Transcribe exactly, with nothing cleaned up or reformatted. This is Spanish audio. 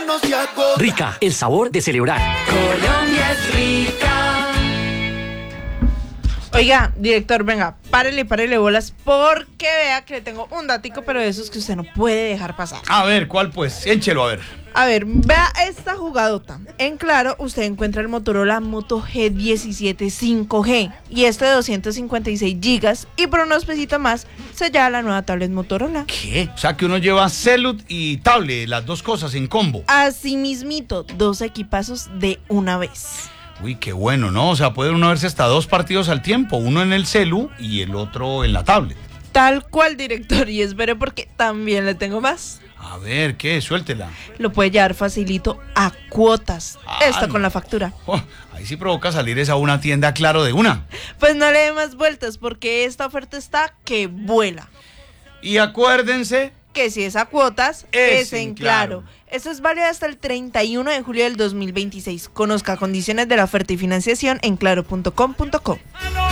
no se agota. Rica, el sabor de celebrar. Colombia es rica. Oiga, director, venga, párele, párele bolas, porque vea que le tengo un datico, pero de esos que usted no puede dejar pasar. A ver, ¿cuál pues? Énchelo, a ver. A ver, vea esta jugadota. En Claro, usted encuentra el Motorola Moto G diecisiete cinco G y este de doscientos cincuenta y seis gigas, y por unos pesitos más se lleva la nueva tablet Motorola. ¿Qué? O sea, que uno lleva Celut y tablet, las dos cosas en combo. Así mismito, dos equipazos de una vez. Uy, qué bueno, ¿no? O sea, puede uno verse hasta dos partidos al tiempo, uno en el celu y el otro en la tablet. Tal cual, director, y espere porque también le tengo más. A ver, ¿qué? Suéltela. Lo puede llevar facilito a cuotas. Ah, Esta no. con la factura. Oh, ahí sí provoca salir esa una tienda Claro de una. Pues no le dé más vueltas porque esta oferta está que vuela. Y acuérdense Que si es a cuotas, Es es, en en Claro. Claro. Esto es válido hasta el treinta y uno de julio del dos mil veintiséis. Conozca condiciones de la oferta y financiación en claro punto com punto co.